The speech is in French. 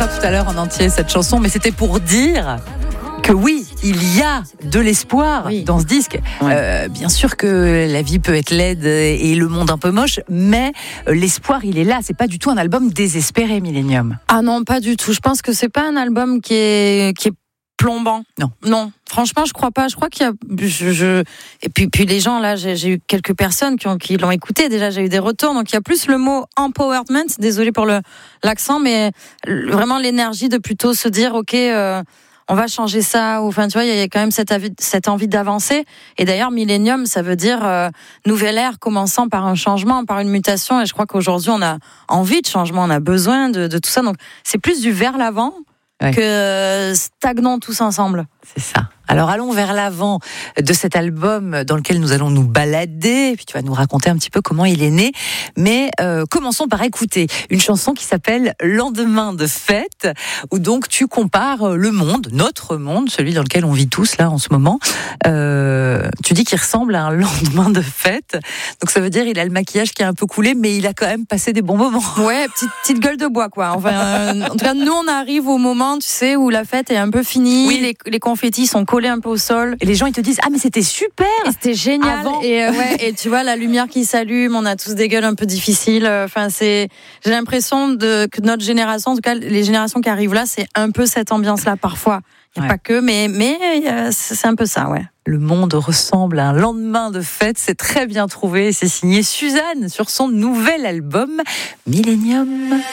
pas tout à l'heure en entier cette chanson, mais c'était pour dire que oui, il y a de l'espoir dans ce disque. Bien sûr que la vie peut être laide et le monde un peu moche, mais l'espoir, il est là. C'est pas du tout un album désespéré, Millennium. Ah non, pas du tout. Je pense que c'est pas un album qui est plombant. Non. Franchement, je crois pas. Je crois qu'il y a. Et puis les gens là, j'ai eu quelques personnes qui l'ont écouté. Déjà, j'ai eu des retours. Donc il y a plus le mot empowerment. Désolée pour l'accent, mais vraiment l'énergie de plutôt se dire, ok. On va changer ça, ou enfin tu vois, il y a quand même cette envie d'avancer. Et d'ailleurs, Millennium, ça veut dire nouvelle ère commençant par un changement, par une mutation. Et je crois qu'aujourd'hui, on a envie de changement, on a besoin de tout ça. Donc, c'est plus du vers l'avant que stagnons tous ensemble. C'est ça. Alors allons vers l'avant de cet album dans lequel nous allons nous balader, puis tu vas nous raconter un petit peu comment il est né. Mais commençons par écouter une chanson qui s'appelle Lendemain de fête, où donc tu compares le monde, notre monde, celui dans lequel on vit tous là en ce moment. Tu dis qu'il ressemble à un lendemain de fête, donc ça veut dire il a le maquillage qui a un peu coulé, mais il a quand même passé des bons moments. Ouais, petite gueule de bois quoi. Enfin, en tout cas, nous on arrive au moment, tu sais, où la fête est un peu finie, les confettis sont collés un peu au sol. Et les gens, ils te disent, ah, mais c'était super! Et c'était génial. Avant. Et tu vois, la lumière qui s'allume, on a tous des gueules un peu difficiles. Enfin, j'ai l'impression que notre génération, en tout cas, les générations qui arrivent là, c'est un peu cette ambiance-là, parfois. Il n'y a pas que, mais c'est un peu ça, ouais. Le monde ressemble à un lendemain de fête, c'est très bien trouvé. C'est signé Suzanne sur son nouvel album Millennium.